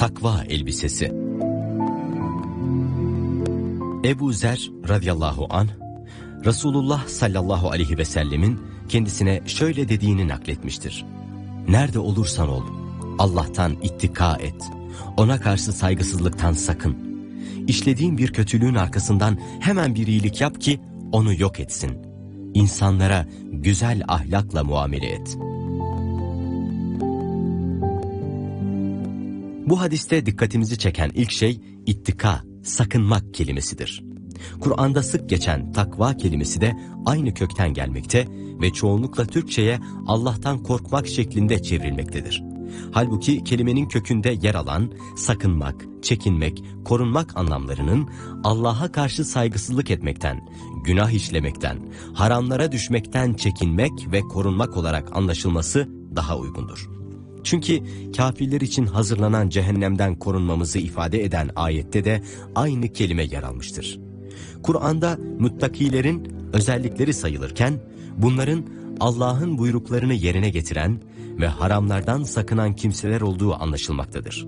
Takva elbisesi. Ebu Zer radıyallahu anh, Resulullah sallallahu aleyhi ve sellemin kendisine şöyle dediğini nakletmiştir. Nerede olursan ol, Allah'tan ittika et. Ona karşı saygısızlıktan sakın. İşlediğin bir kötülüğün arkasından hemen bir iyilik yap ki onu yok etsin. İnsanlara güzel ahlakla muamele et. Bu hadiste dikkatimizi çeken ilk şey ittika, sakınmak kelimesidir. Kur'an'da sık geçen takva kelimesi de aynı kökten gelmekte ve çoğunlukla Türkçe'ye Allah'tan korkmak şeklinde çevrilmektedir. Halbuki kelimenin kökünde yer alan sakınmak, çekinmek, korunmak anlamlarının Allah'a karşı saygısızlık etmekten, günah işlemekten, haramlara düşmekten çekinmek ve korunmak olarak anlaşılması daha uygundur. Çünkü kafirler için hazırlanan cehennemden korunmamızı ifade eden ayette de aynı kelime yer almıştır. Kur'an'da muttakilerin özellikleri sayılırken bunların Allah'ın buyruklarını yerine getiren ve haramlardan sakınan kimseler olduğu anlaşılmaktadır.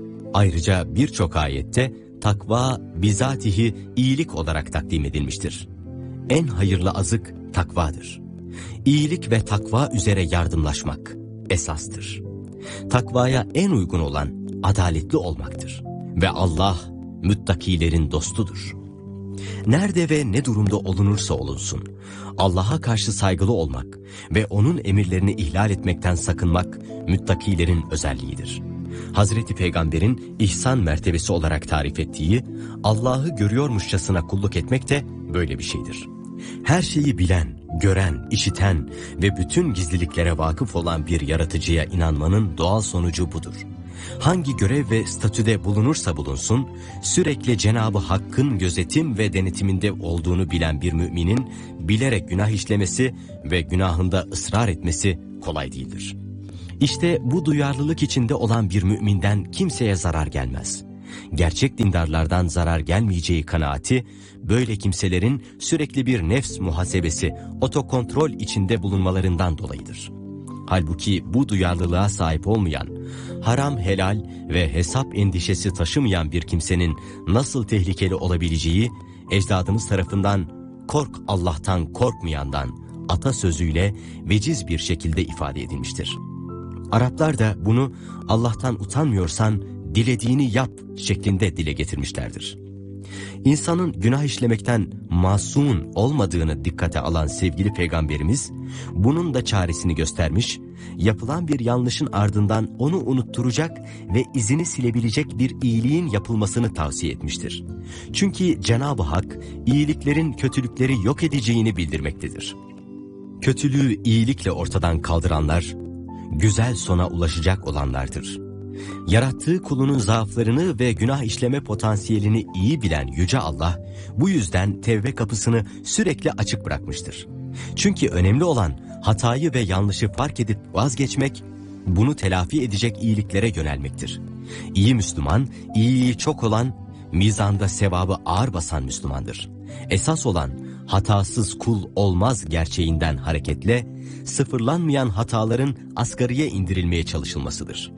Ayrıca birçok ayette takva bizatihi iyilik olarak takdim edilmiştir. En hayırlı azık takvadır. İyilik ve takva üzere yardımlaşmak esastır. Takvaya en uygun olan adaletli olmaktır ve Allah muttakilerin dostudur. Nerede ve ne durumda olunursa olunsun, Allah'a karşı saygılı olmak ve onun emirlerini ihlal etmekten sakınmak muttakilerin özelliğidir. Hazreti Peygamber'in ihsan mertebesi olarak tarif ettiği Allah'ı görüyormuşçasına kulluk etmek de böyle bir şeydir. Her şeyi bilen, gören, işiten ve bütün gizliliklere vakıf olan bir yaratıcıya inanmanın doğal sonucu budur. Hangi görev ve statüde bulunursa bulunsun, sürekli Cenab-ı Hakk'ın gözetim ve denetiminde olduğunu bilen bir müminin bilerek günah işlemesi ve günahında ısrar etmesi kolay değildir. İşte bu duyarlılık içinde olan bir müminden kimseye zarar gelmez. Gerçek dindarlardan zarar gelmeyeceği kanaati, böyle kimselerin sürekli bir nefs muhasebesi, otokontrol içinde bulunmalarından dolayıdır. Halbuki bu duyarlılığa sahip olmayan, haram helal ve hesap endişesi taşımayan bir kimsenin nasıl tehlikeli olabileceği, ecdadımız tarafından "kork Allah'tan korkmayandan" atasözüyle veciz bir şekilde ifade edilmiştir. Araplar da bunu Allah'tan utanmıyorsan dilediğini yap şeklinde dile getirmişlerdir. İnsanın günah işlemekten masum olmadığını dikkate alan sevgili Peygamberimiz, bunun da çaresini göstermiş, yapılan bir yanlışın ardından onu unutturacak ve izini silebilecek bir iyiliğin yapılmasını tavsiye etmiştir. Çünkü Cenab-ı Hak iyiliklerin kötülükleri yok edeceğini bildirmektedir. Kötülüğü iyilikle ortadan kaldıranlar, güzel sona ulaşacak olanlardır. Yarattığı kulunun zaaflarını ve günah işleme potansiyelini iyi bilen Yüce Allah, bu yüzden tevbe kapısını sürekli açık bırakmıştır. Çünkü önemli olan hatayı ve yanlışı fark edip vazgeçmek, bunu telafi edecek iyiliklere yönelmektir. İyi Müslüman, iyiliği çok olan, mizanda sevabı ağır basan Müslümandır. Esas olan hatasız kul olmaz gerçeğinden hareketle, sıfırlanmayan hataların asgariye indirilmeye çalışılmasıdır.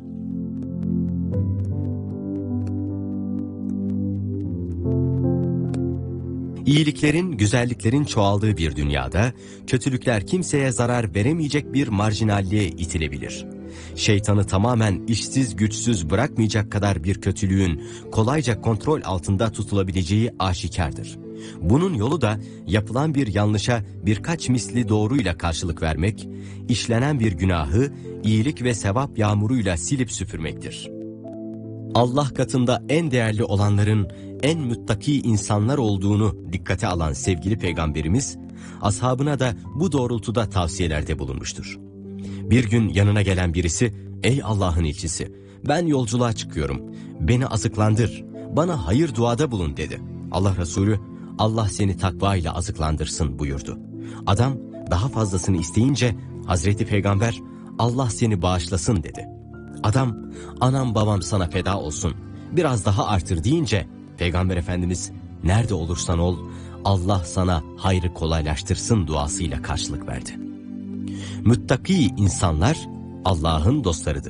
İyiliklerin, güzelliklerin çoğaldığı bir dünyada, kötülükler kimseye zarar veremeyecek bir marjinalliğe itilebilir. Şeytanı tamamen işsiz güçsüz bırakmayacak kadar bir kötülüğün kolayca kontrol altında tutulabileceği aşikardır. Bunun yolu da yapılan bir yanlışa birkaç misli doğruyla karşılık vermek, işlenen bir günahı iyilik ve sevap yağmuruyla silip süpürmektir. Allah katında en değerli olanların en muttaki insanlar olduğunu dikkate alan sevgili Peygamberimiz, ashabına da bu doğrultuda tavsiyelerde bulunmuştur. Bir gün yanına gelen birisi, "Ey Allah'ın elçisi, ben yolculuğa çıkıyorum, beni azıklandır, bana hayır duada bulun" dedi. Allah Resulü, "Allah seni takva ile azıklandırsın" buyurdu. Adam daha fazlasını isteyince Hazreti Peygamber, "Allah seni bağışlasın" dedi. Adam, "Anam babam sana feda olsun, biraz daha artır" deyince Peygamber Efendimiz, "Nerede olursan ol, Allah sana hayrı kolaylaştırsın" duasıyla karşılık verdi. Muttaki insanlar Allah'ın dostlarıdır.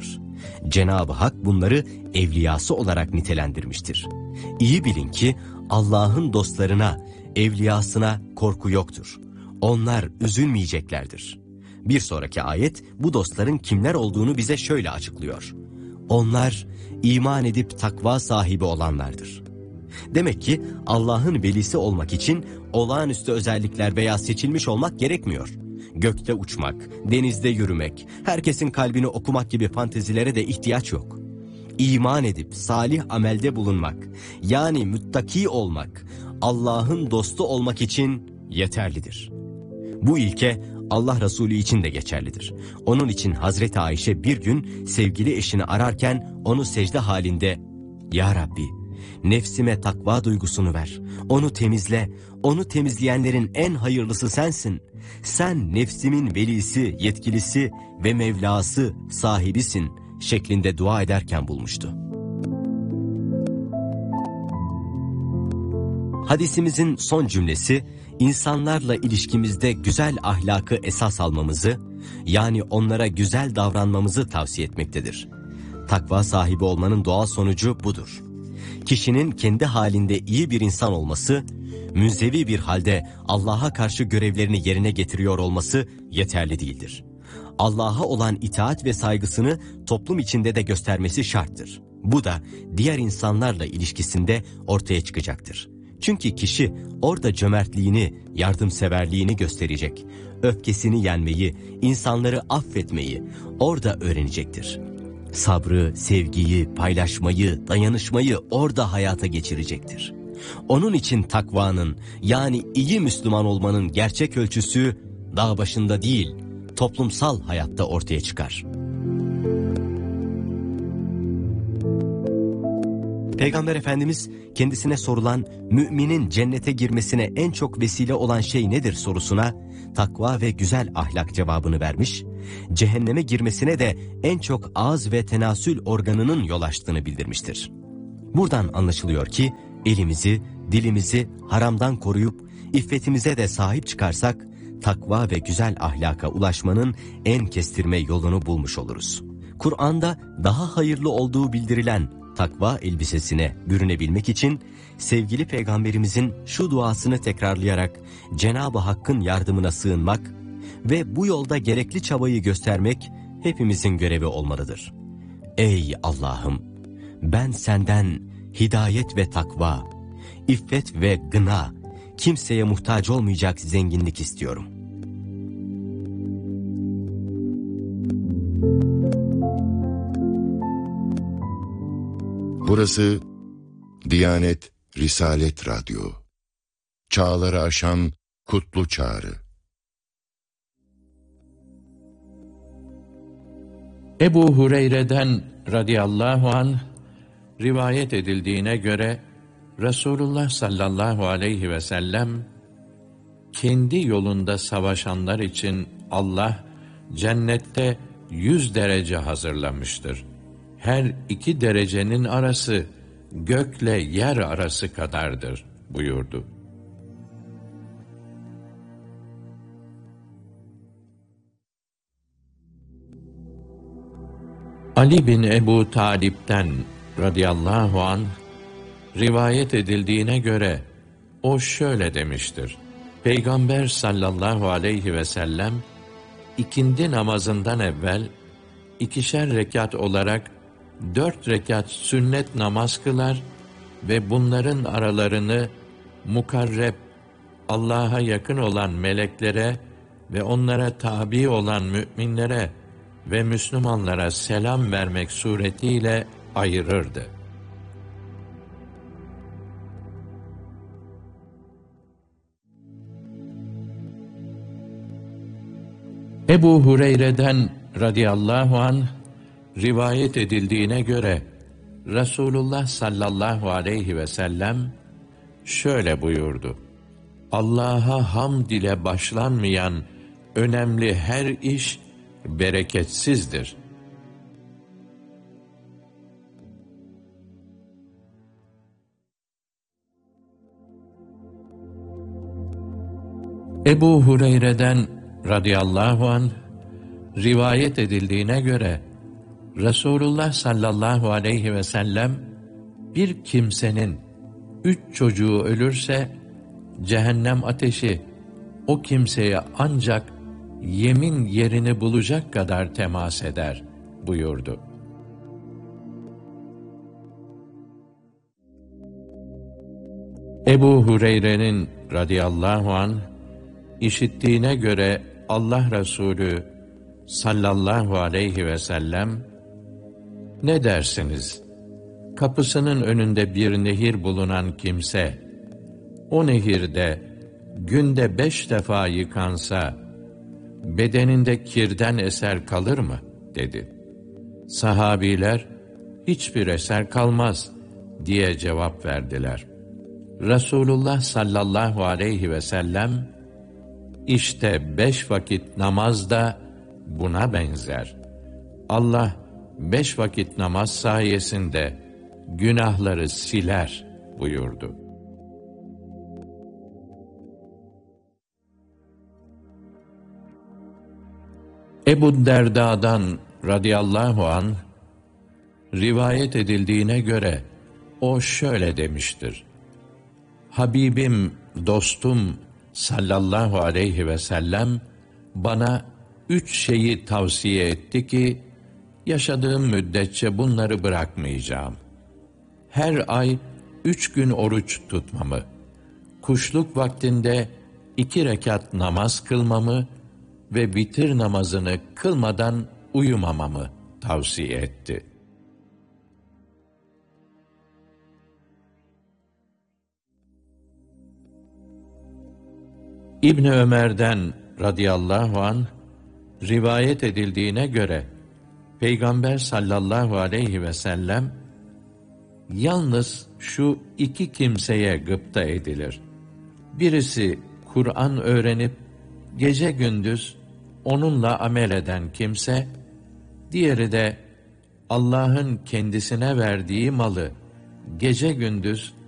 Cenab-ı Hak bunları evliyası olarak nitelendirmiştir. İyi bilin ki Allah'ın dostlarına, evliyasına korku yoktur. Onlar üzülmeyeceklerdir. Bir sonraki ayet bu dostların kimler olduğunu bize şöyle açıklıyor. Onlar iman edip takva sahibi olanlardır. Demek ki Allah'ın velisi olmak için olağanüstü özellikler veya seçilmiş olmak gerekmiyor. Gökte uçmak, denizde yürümek, herkesin kalbini okumak gibi fantezilere de ihtiyaç yok. İman edip salih amelde bulunmak, yani müttaki olmak, Allah'ın dostu olmak için yeterlidir. Bu ilke Allah Resulü için de geçerlidir. Onun için Hazreti Ayşe bir gün sevgili eşini ararken onu secde halinde, "Ya Rabbi, nefsime takva duygusunu ver, onu temizle, onu temizleyenlerin en hayırlısı sensin. Sen nefsimin velisi, yetkilisi ve Mevlası, sahibisin" şeklinde dua ederken bulmuştu. Hadisimizin son cümlesi, insanlarla ilişkimizde güzel ahlakı esas almamızı, yani onlara güzel davranmamızı tavsiye etmektedir. Takva sahibi olmanın doğal sonucu budur. Kişinin kendi halinde iyi bir insan olması, münzevi bir halde Allah'a karşı görevlerini yerine getiriyor olması yeterli değildir. Allah'a olan itaat ve saygısını toplum içinde de göstermesi şarttır. Bu da diğer insanlarla ilişkisinde ortaya çıkacaktır. Çünkü kişi orada cömertliğini, yardımseverliğini gösterecek, öfkesini yenmeyi, insanları affetmeyi orada öğrenecektir. Sabrı, sevgiyi, paylaşmayı, dayanışmayı orada hayata geçirecektir. Onun için takvanın, yani iyi Müslüman olmanın gerçek ölçüsü dağ başında değil, toplumsal hayatta ortaya çıkar. Peygamber Efendimiz kendisine sorulan müminin cennete girmesine en çok vesile olan şey nedir sorusuna takva ve güzel ahlak cevabını vermiş, cehenneme girmesine de en çok ağız ve tenasül organının yol açtığını bildirmiştir. Buradan anlaşılıyor ki elimizi, dilimizi haramdan koruyup iffetimize de sahip çıkarsak takva ve güzel ahlaka ulaşmanın en kestirme yolunu bulmuş oluruz. Kur'an'da daha hayırlı olduğu bildirilen takva elbisesine bürünebilmek için sevgili Peygamberimizin şu duasını tekrarlayarak Cenab-ı Hakk'ın yardımına sığınmak ve bu yolda gerekli çabayı göstermek hepimizin görevi olmalıdır. Ey Allah'ım, ben senden hidayet ve takva, iffet ve gına, kimseye muhtaç olmayacak zenginlik istiyorum. Burası Diyanet Risalet Radyo. Çağları aşan kutlu çağrı. Ebu Hureyre'den radıyallahu anh rivayet edildiğine göre Resulullah sallallahu aleyhi ve sellem kendi yolunda savaşanlar için Allah cennette 100 derece hazırlamıştır. Her 2 derecenin arası gökle yer arası kadardır buyurdu. Ali bin Ebu Talip'ten radıyallahu anh rivayet edildiğine göre o şöyle demiştir. Peygamber sallallahu aleyhi ve sellem ikindi namazından evvel 2'şer rekat olarak 4 rekat sünnet namaz kılar ve bunların aralarını mukarreb, Allah'a yakın olan meleklere ve onlara tabi olan müminlere ve Müslümanlara selam vermek suretiyle ayırırdı. Ebu Hureyre'den radıyallahu anh rivayet edildiğine göre Resulullah sallallahu aleyhi ve sellem şöyle buyurdu. Allah'a hamd ile başlanmayan önemli her iş bereketsizdir. Ebu Hureyre'den radıyallahu anh rivayet edildiğine göre Resulullah sallallahu aleyhi ve sellem, bir kimsenin 3 çocuğu ölürse, cehennem ateşi o kimseye ancak yemin yerini bulacak kadar temas eder buyurdu. Ebu Hureyre'nin radıyallahu anh işittiğine göre Allah Resulü sallallahu aleyhi ve sellem, "Ne dersiniz? Kapısının önünde bir nehir bulunan kimse, o nehirde günde 5 defa yıkansa, bedeninde kirden eser kalır mı?" dedi. Sahabiler, "Hiçbir eser kalmaz" diye cevap verdiler. Resulullah sallallahu aleyhi ve sellem, "İşte 5 vakit namaz da buna benzer. Allah 5 vakit namaz sayesinde günahları siler" buyurdu. Ebu Derda'dan radıyallahu anh rivayet edildiğine göre o şöyle demiştir: "Habibim, dostum sallallahu aleyhi ve sellem bana 3 şeyi tavsiye etti ki yaşadığım müddetçe bunları bırakmayacağım. Her ay 3 gün oruç tutmamı, kuşluk vaktinde 2 rekat namaz kılmamı ve vitir namazını kılmadan uyumamamı tavsiye etti." İbn Ömer'den radıyallahu anh rivayet edildiğine göre Peygamber sallallahu aleyhi ve sellem, "Yalnız şu 2 kimseye gıpta edilir. Birisi Kur'an öğrenip gece gündüz onunla amel eden kimse, diğeri de Allah'ın kendisine verdiği malı gece gündüz